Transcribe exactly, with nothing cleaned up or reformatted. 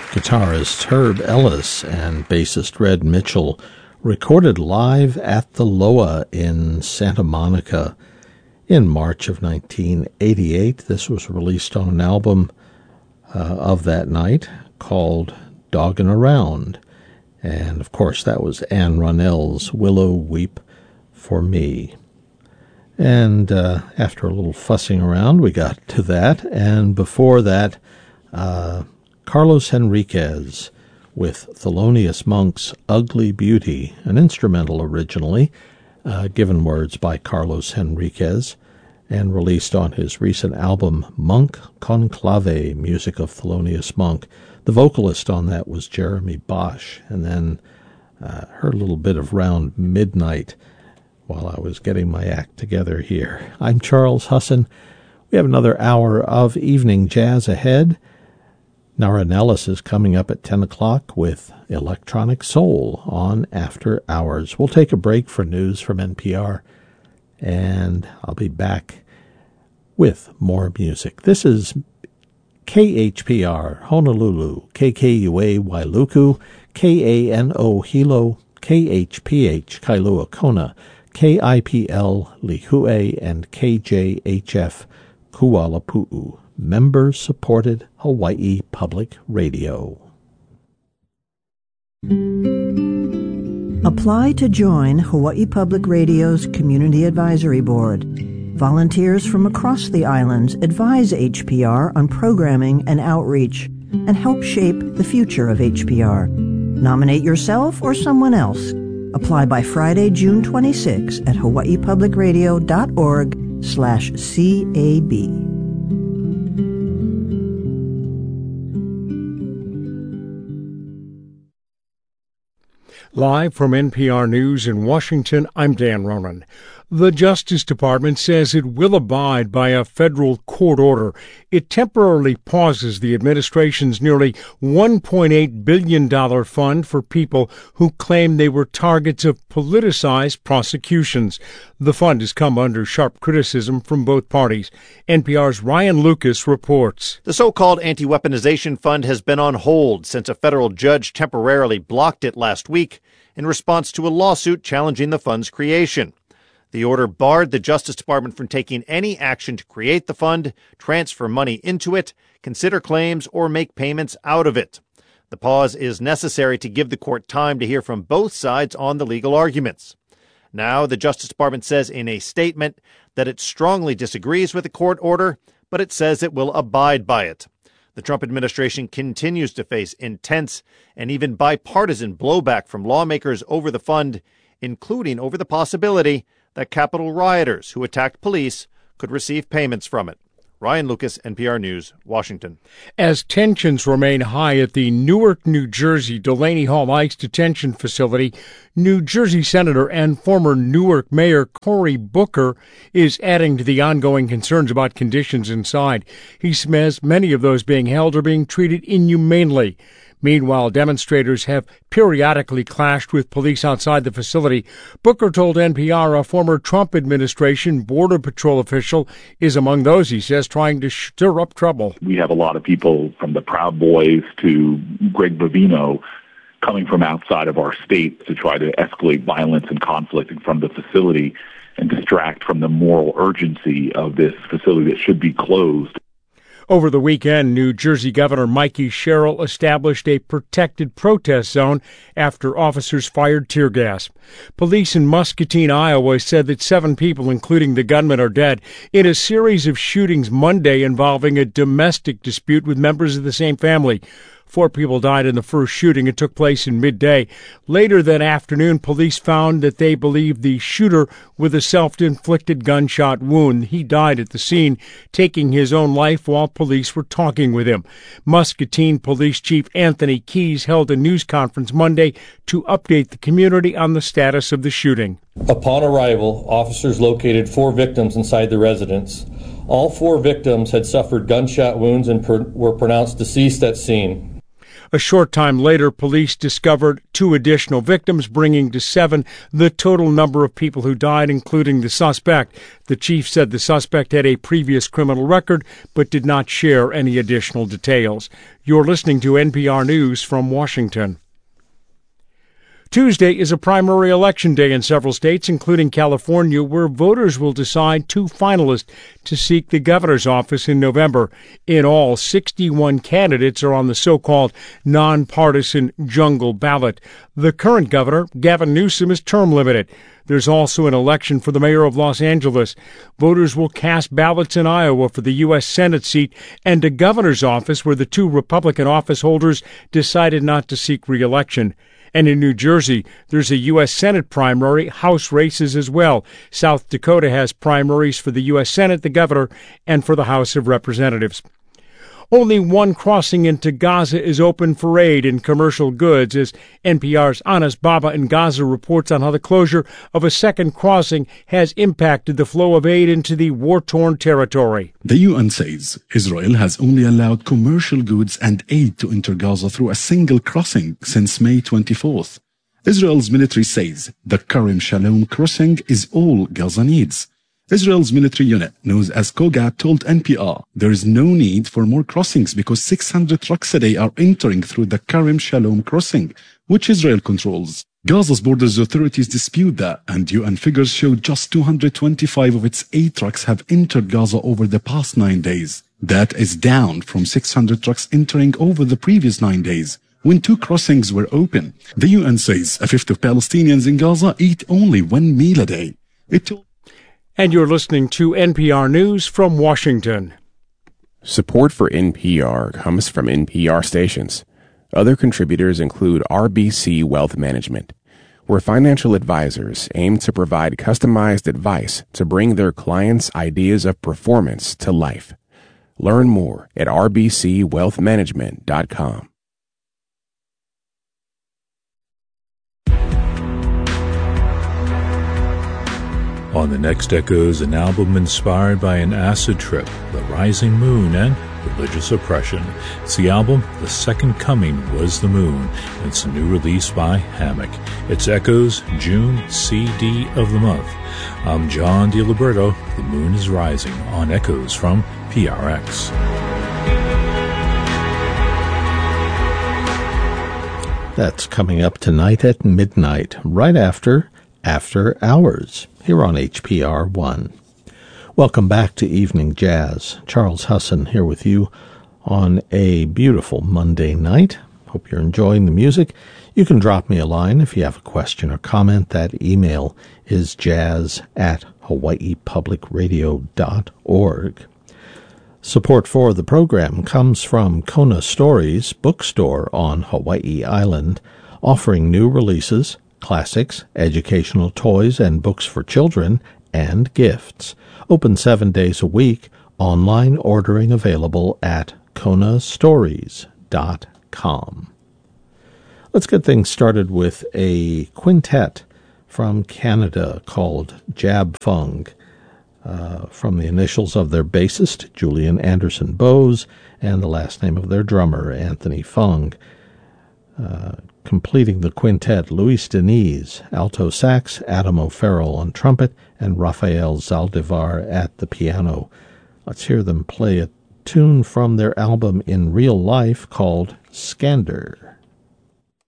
Guitarist Herb Ellis and bassist Red Mitchell recorded live at the L O A in Santa Monica in March of nineteen eighty-eight. This was released on an album uh, of that night called Doggin' Around. And, of course, that was Ann Runnell's Willow Weep for Me. And uh, after a little fussing around, we got to that. And before that, uh, Carlos Henriquez with Thelonious Monk's Ugly Beauty, an instrumental originally, uh, given words by Carlos Henriquez, and released on his recent album Monk Conclave, music of Thelonious Monk. The vocalist on that was Jeremy Bosch, and then uh, heard a little bit of Round Midnight while I was getting my act together here. I'm Charles Husson. We have another hour of evening jazz ahead. Nara Nellis is coming up at ten o'clock with Electronic Soul on After Hours. We'll take a break for news from N P R, and I'll be back with more music. This is K H P R, Honolulu, K K U A, Wailuku, K A N O, Hilo, K H P H, Kailua Kona, K I P L, Lihue, and K J H F, Kualapu'u. Member-supported Hawaii Public Radio. Apply to join Hawaii Public Radio's Community Advisory Board. Volunteers from across the islands advise H P R on programming and outreach and help shape the future of H P R. Nominate yourself or someone else. Apply by Friday, June twenty-sixth at hawaiipublicradio.org slash CAB. Live from N P R News in Washington, I'm Dan Ronan. The Justice Department says it will abide by a federal court order. It temporarily pauses the administration's nearly one point eight billion dollars fund for people who claim they were targets of politicized prosecutions. The fund has come under sharp criticism from both parties. N P R's Ryan Lucas reports. The so-called anti-weaponization fund has been on hold since a federal judge temporarily blocked it last week in response to a lawsuit challenging the fund's creation. The order barred the Justice Department from taking any action to create the fund, transfer money into it, consider claims, or make payments out of it. The pause is necessary to give the court time to hear from both sides on the legal arguments. Now, the Justice Department says in a statement that it strongly disagrees with the court order, but it says it will abide by it. The Trump administration continues to face intense and even bipartisan blowback from lawmakers over the fund, including over the possibility that Capitol rioters who attacked police could receive payments from it. Ryan Lucas, N P R News, Washington. As tensions remain high at the Newark, New Jersey Delaney Hall ICE detention facility, New Jersey Senator and former Newark Mayor Cory Booker is adding to the ongoing concerns about conditions inside. He says many of those being held are being treated inhumanely. Meanwhile, demonstrators have periodically clashed with police outside the facility. Booker told N P R a former Trump administration Border Patrol official is among those, he says, trying to stir up trouble. We have a lot of people from the Proud Boys to Greg Bovino coming from outside of our state to try to escalate violence and conflict in front of the facility and distract from the moral urgency of this facility that should be closed. Over the weekend, New Jersey Governor Mikey Sherrill established a protected protest zone after officers fired tear gas. Police in Muscatine, Iowa, said that seven people, including the gunman, are dead in a series of shootings Monday involving a domestic dispute with members of the same family. Four people died in the first shooting. It took place in midday. Later that afternoon, police found that they believed the shooter with a self-inflicted gunshot wound. He died at the scene, taking his own life while police were talking with him. Muscatine Police Chief Anthony Keys held a news conference Monday to update the community on the status of the shooting. Upon arrival, officers located four victims inside the residence. All four victims had suffered gunshot wounds and per- were pronounced deceased at scene. A short time later, police discovered two additional victims, bringing to seven the total number of people who died, including the suspect. The chief said the suspect had a previous criminal record, but did not share any additional details. You're listening to N P R News from Washington. Tuesday is a primary election day in several states, including California, where voters will decide two finalists to seek the governor's office in November. In all, sixty-one candidates are on the so-called nonpartisan jungle ballot. The current governor, Gavin Newsom, is term limited. There's also an election for the mayor of Los Angeles. Voters will cast ballots in Iowa for the U S Senate seat and a governor's office where the two Republican office holders decided not to seek re-election. And in New Jersey, there's a U S Senate primary, House races as well. South Dakota has primaries for the U S Senate, the governor, and for the House of Representatives. Only one crossing into Gaza is open for aid in commercial goods, as N P R's Anas Baba in Gaza reports on how the closure of a second crossing has impacted the flow of aid into the war-torn territory. The U N says Israel has only allowed commercial goods and aid to enter Gaza through a single crossing since May twenty-fourth. Israel's military says the Karim Shalom crossing is all Gaza needs. Israel's military unit, known as Kogab, told N P R there is no need for more crossings because six hundred trucks a day are entering through the Karim Shalom crossing, which Israel controls. Gaza's borders authorities dispute that, and U N figures show just two hundred twenty-five of its aid trucks have entered Gaza over the past nine days. That is down from six hundred trucks entering over the previous nine days, when two crossings were open. The U N says a fifth of Palestinians in Gaza eat only one meal a day. It told And you're listening to N P R News from Washington. Support for N P R comes from N P R stations. Other contributors include R B C Wealth Management, where financial advisors aim to provide customized advice to bring their clients' ideas of performance to life. Learn more at r b c wealth management dot com. On the next Echoes, an album inspired by an acid trip, the rising moon, and religious oppression. It's the album The Second Coming Was the Moon. It's a new release by Hammock. It's Echoes June C D of the month. I'm John DiLiberto. The moon is rising on Echoes from P R X. That's coming up tonight at midnight, right after After Hours, here on H P R one. Welcome back to Evening Jazz. Charles Husson here with you on a beautiful Monday night. Hope you're enjoying the music. You can drop me a line if you have a question or comment. That email is jazz at hawaii public radio dot org. Support for the program comes from Kona Stories bookstore on Hawaii Island, offering new releases, classics, educational toys, and books for children, and gifts. Open seven days a week. Online ordering available at kona stories dot com. Let's get things started with a quintet from Canada called Jab Fung, uh, from the initials of their bassist, Julian Anderson Bowes, and the last name of their drummer, Anthony Fung. Uh, completing the quintet, Luis Diniz, alto sax, Adam O'Farrell on trumpet, and Rafael Zaldivar at the piano. Let's hear them play a tune from their album In Real Life called Skander.